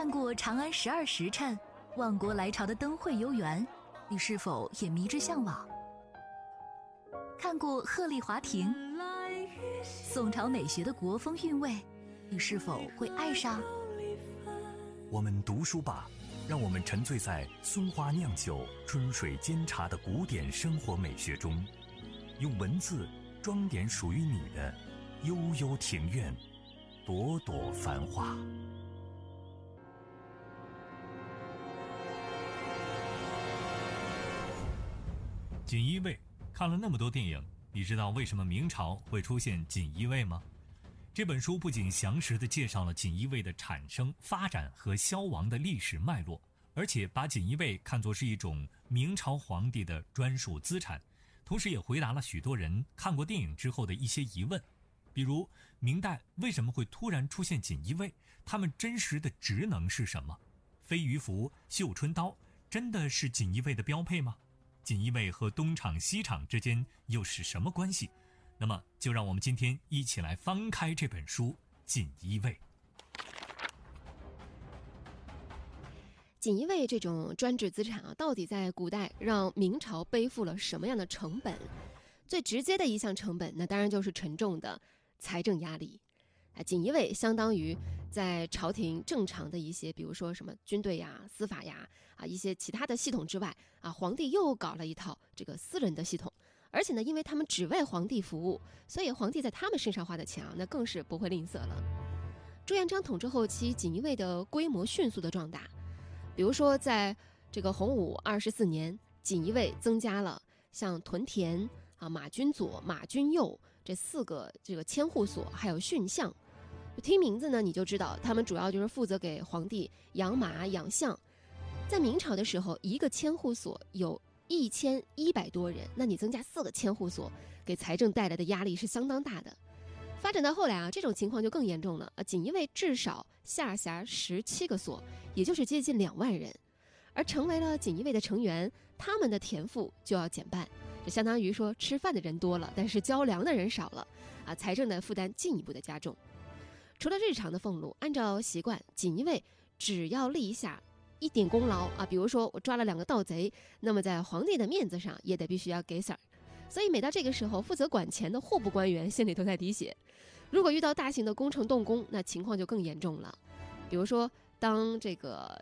看过长安12时辰、万国来朝的灯会游园，你是否也迷之向往？看过鹤唳华亭、宋朝美学的国风韵味，你是否会爱上？ 我们读书吧，让我们沉醉在松花酿酒、春水煎茶的古典生活美学中，用文字装点属于你的悠悠庭院，朵朵繁华。 锦衣卫，看了那么多电影，你知道为什么明朝会出现锦衣卫吗？这本书不仅详实地介绍了锦衣卫的产生、发展和消亡的历史脉络，而且把锦衣卫看作是一种明朝皇帝的专属资产，同时也回答了许多人看过电影之后的一些疑问，比如明代为什么会突然出现锦衣卫，他们真实的职能是什么？飞鱼服、绣春刀真的是锦衣卫的标配吗？锦衣卫和东厂西厂之间又是什么关系？那么就让我们今天一起来翻开这本书《锦衣卫》。 锦衣卫这种专制资产啊，到底在古代让明朝背负了什么样的成本？最直接的一项成本，那当然就是沉重的财政压力。锦衣卫相当于在朝廷正常的一些，比如说什么军队呀、司法呀一些其他的系统之外皇帝又搞了一套这个私人的系统。而且呢，因为他们只为皇帝服务，所以皇帝在他们身上花的钱那更是不会吝啬了。朱元璋统治后期，锦衣卫的规模迅速的壮大。比如说在这个洪武24年，锦衣卫增加了像屯田马军左、马军右这4个这个千户所，还有训相。听名字呢，你就知道他们主要就是负责给皇帝养马养象。在明朝的时候，一个千户所有1100多人，那你增加4个千户所，给财政带来的压力是相当大的。发展到后来这种情况就更严重了锦衣卫至少下辖17个所，也就是接近2万人。而成为了锦衣卫的成员，他们的田赋就要减半，这相当于说吃饭的人多了，但是交粮的人少了财政的负担进一步的加重。除了日常的俸禄，按照习惯，锦衣卫只要立下一点功劳比如说我抓了2个盗贼，那么在皇帝的面子上也得必须要给色儿。所以每到这个时候，负责管钱的户部官员心里都在滴血。如果遇到大型的工程动工，那情况就更严重了。比如说当这个